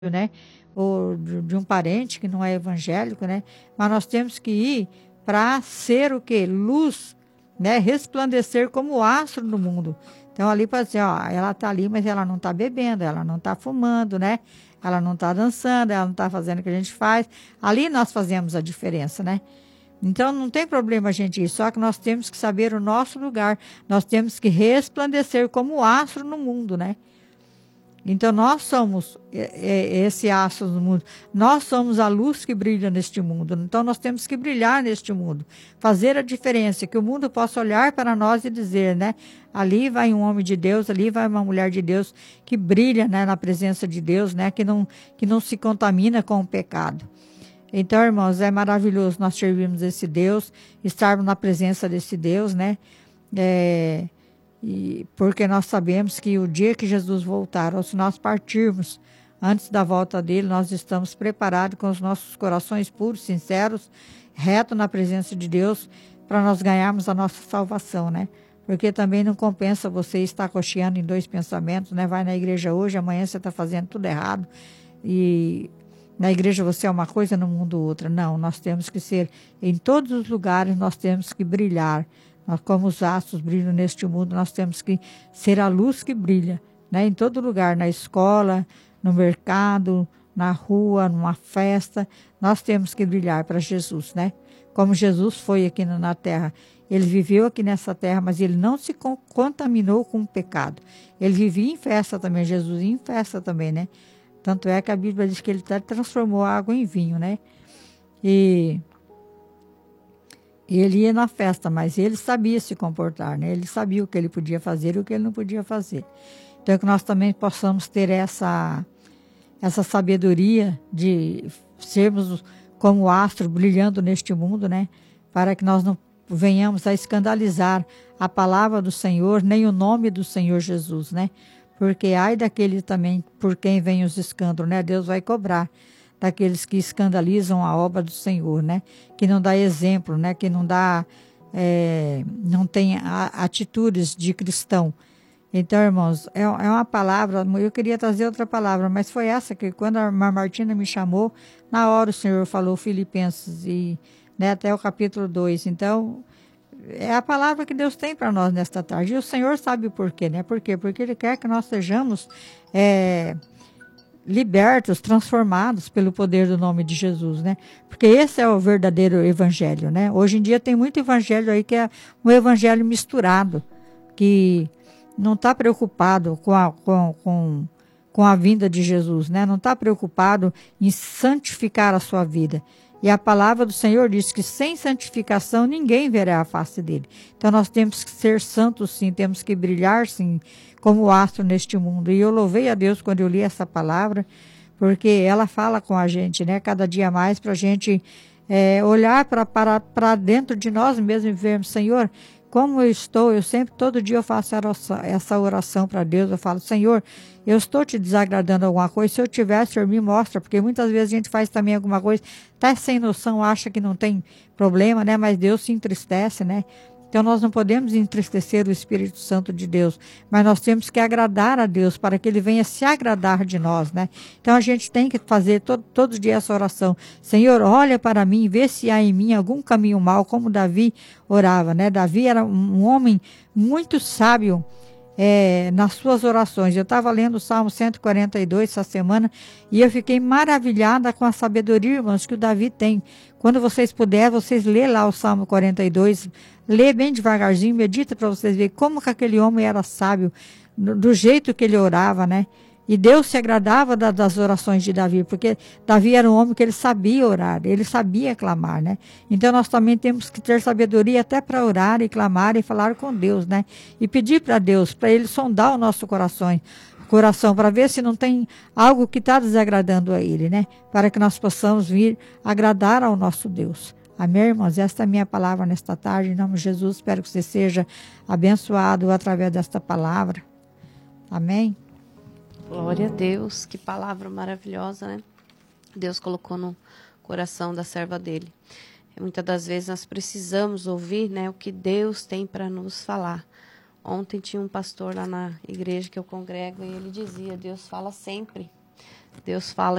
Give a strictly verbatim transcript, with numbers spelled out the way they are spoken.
né? Ou de de um parente que não é evangélico, né? Mas nós temos que ir para ser o quê? Luz, né? Resplandecer como astro no mundo. Então, ali para dizer, ó, ela está ali, mas ela não está bebendo, ela não está fumando, né? Ela não está dançando, ela não está fazendo o que a gente faz. Ali nós fazemos a diferença, né? Então, não tem problema a gente ir, só que nós temos que saber o nosso lugar. Nós temos que resplandecer como astro no mundo, né? Então, nós somos esse astro no mundo. Nós somos a luz que brilha neste mundo. Então, nós temos que brilhar neste mundo. Fazer a diferença, que o mundo possa olhar para nós e dizer, né? Ali vai um homem de Deus, ali vai uma mulher de Deus que brilha, né, na presença de Deus, né? Que não, que não se contamina com o pecado. Então, irmãos, é maravilhoso nós servirmos esse Deus, estarmos na presença desse Deus, né? É... E porque nós sabemos que o dia que Jesus voltar, ou se nós partirmos antes da volta dele, nós estamos preparados com os nossos corações puros, sinceros, retos na presença de Deus, para nós ganharmos a nossa salvação, né? Porque também não compensa você estar cocheando em dois pensamentos, né? Vai na igreja hoje, amanhã você está fazendo tudo errado. E na igreja você é uma coisa, no mundo outra. Não, nós temos que ser, em todos os lugares nós temos que brilhar. Nós, como os astros brilham neste mundo, nós temos que ser a luz que brilha, né? Em todo lugar, na escola, no mercado, na rua, numa festa, nós temos que brilhar para Jesus, né? Como Jesus foi aqui na terra. Ele viveu aqui nessa terra, mas ele não se contaminou com o pecado. Ele vivia em festa também, Jesus ia em festa também, né? Tanto é que a Bíblia diz que ele transformou a água em vinho, né? E... ele ia na festa, mas ele sabia se comportar, né? Ele sabia o que ele podia fazer e o que ele não podia fazer. Então, que nós também possamos ter essa, essa sabedoria de sermos como astro brilhando neste mundo, né? Para que nós não venhamos a escandalizar a palavra do Senhor, nem o nome do Senhor Jesus, né? Porque ai daquele também por quem vem os escândalos, né? Deus vai cobrar daqueles que escandalizam a obra do Senhor, né? Que não dá exemplo, né? Que não dá, é, não tem a, atitudes de cristão. Então, irmãos, é, é uma palavra, eu queria trazer outra palavra, mas foi essa que quando a Martina me chamou, na hora o Senhor falou Filipenses, e, né, até o capítulo dois. Então, é a palavra que Deus tem para nós nesta tarde. E o Senhor sabe o porquê, né? Por quê? Porque Ele quer que nós sejamos... É, libertos, transformados pelo poder do nome de Jesus, né? Porque esse é o verdadeiro evangelho, né? Hoje em dia tem muito evangelho aí que é um evangelho misturado, que não está preocupado com a, com, com, com a vinda de Jesus, né? Não está preocupado em santificar a sua vida. E a palavra do Senhor diz que sem santificação ninguém verá a face dele. Então nós temos que ser santos sim, temos que brilhar sim, como astro neste mundo. E eu louvei a Deus quando eu li essa palavra, porque ela fala com a gente, né? Cada dia mais para a gente é, olhar para dentro de nós mesmos e vermos, Senhor, como eu estou, eu sempre, todo dia eu faço essa oração para Deus, eu falo, Senhor, eu estou te desagradando alguma coisa, se eu tiver, Senhor, me mostra, porque muitas vezes a gente faz também alguma coisa, tá sem noção, acha que não tem problema, né, mas Deus se entristece, né, então nós não podemos entristecer o Espírito Santo de Deus, mas nós temos que agradar a Deus para que Ele venha se agradar de nós, né? Então a gente tem que fazer todo, todo dia essa oração. Senhor, olha para mim, vê se há em mim algum caminho mau, como Davi orava, né? Davi era um homem muito sábio é, nas suas orações. Eu estava lendo o Salmo cento e quarenta e dois essa semana e eu fiquei maravilhada com a sabedoria, irmãos, que o Davi tem. Quando vocês puderem, vocês lê lá o Salmo quarenta e dois, lê bem devagarzinho, medita para vocês verem como que aquele homem era sábio, do, do jeito que ele orava, né? E Deus se agradava da, das orações de Davi, porque Davi era um homem que ele sabia orar, ele sabia clamar, né? Então nós também temos que ter sabedoria até para orar e clamar e falar com Deus, né? E pedir para Deus, para Ele sondar o nosso coração, coração, para ver se não tem algo que está desagradando a Ele, né? Para que nós possamos vir agradar ao nosso Deus. Amém, irmãos? Esta é a minha palavra nesta tarde. Em nome de Jesus, espero que você seja abençoado através desta palavra. Amém? Glória a Deus, que palavra maravilhosa, né? Deus colocou no coração da serva dele. Muitas das vezes nós precisamos ouvir, né, o que Deus tem para nos falar. Ontem tinha um pastor lá na igreja que eu congrego e ele dizia, Deus fala sempre. Deus fala